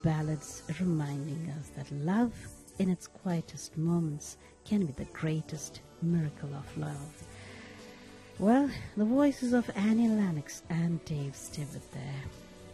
ballads reminding us that love in its quietest moments can be the greatest miracle of love. Well, the voices of Annie Lennox and Dave Stewart there.